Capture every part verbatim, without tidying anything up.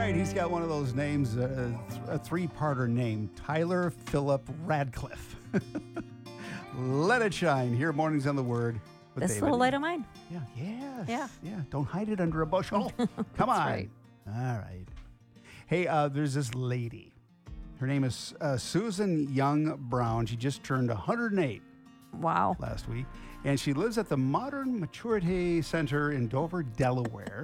right, he's got one of those names, uh, a three-parter name, Tyler Philip Radcliffe. Let it shine. Here, mornings on the Word. With This David. little light of mine. Yeah, yes. Yeah. Yeah, don't hide it under a bushel. Come on. right. All right. Hey, uh, there's this lady. Her name is uh, Susan Young Brown. She just turned one hundred eight Wow. last week. And she lives at the Modern Maturity Center in Dover, Delaware.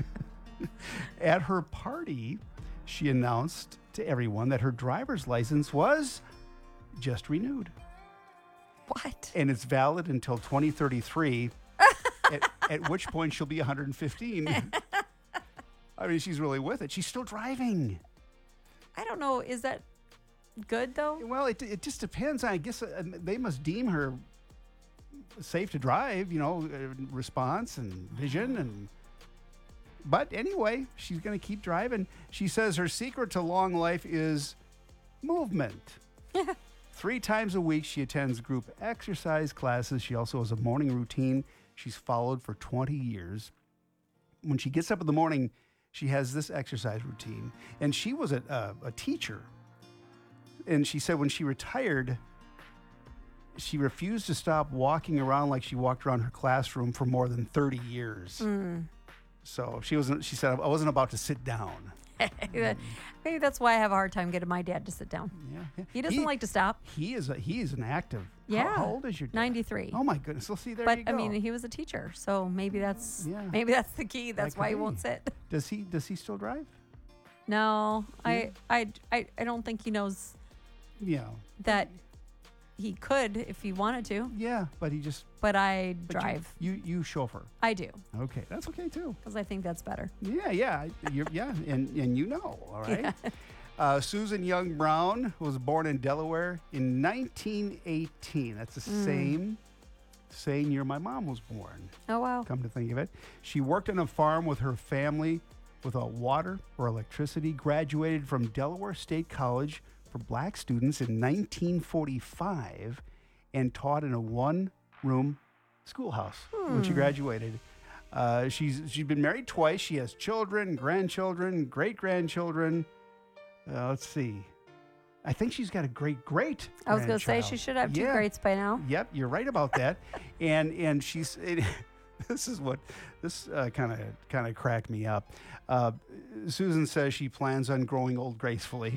At her party, she announced to everyone that her driver's license was just renewed. What? And it's valid until twenty thirty-three, at, at which point she'll be one hundred fifteen. I mean, she's really with it. She's still driving. I don't know. Is that good, though? Well, it, it just depends. I guess uh, they must deem her safe to drive, you know, uh, response and vision. and. But anyway, she's going to keep driving. She says her secret to long life is movement. Three times a week, she attends group exercise classes. She also has a morning routine she's followed for twenty years. When she gets up in the morning, she has this exercise routine. And she was a, a, a teacher. And she said when she retired, she refused to stop walking around like she walked around her classroom for more than thirty years. Mm. So she wasn't. She said, "I wasn't about to sit down." Maybe that's why I have a hard time getting my dad to sit down. Yeah, He doesn't like to stop. He is. A, he is an active. Yeah. How, how old is your dad? ninety-three. Oh my goodness. Well, see there But you go. I mean, he was a teacher, so maybe that's Yeah. maybe that's the key. That's That why he could won't be. sit. does he? Does he still drive? No, Yeah. I, I, I, I don't think he knows Yeah. that he could if he wanted to. Yeah, but he just But I but you- drive. You, you chauffeur. I do Okay, that's okay too. because I think that's better. Yeah, yeah, you're, yeah, and and you know, all right. Uh, Susan Young Brown was born in Delaware in nineteen eighteen. That's the Mm. same same year my mom was born. Oh wow. Come to think of it, she worked on a farm with her family without water or electricity. Graduated from Delaware State College for black students in nineteen forty-five, and taught in a one-room schoolhouse when she graduated. Uh, she's she's been married twice. She has children, grandchildren, great grandchildren. Uh, let's see. I think she's got a great great. I was going to say grandchild. she should have two Yeah. greats by now. Yep, you're right about that. and and she's it, this is what this kind of kind of cracked me up. Uh, Susan says she plans on growing old gracefully.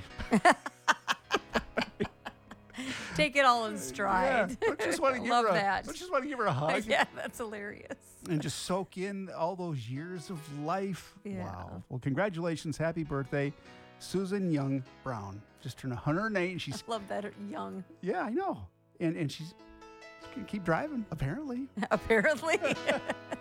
Take it all in stride. Yeah, I just want to give Love her a, that. I just want to give her a hug. Yeah, that's hilarious. And just soak in all those years of life. Yeah. Wow. Well, congratulations. Happy birthday, Susan Young Brown. Just turned one hundred eight. And she's, Love that young. yeah, I know. And, and she's, she's going to keep driving, apparently. Apparently.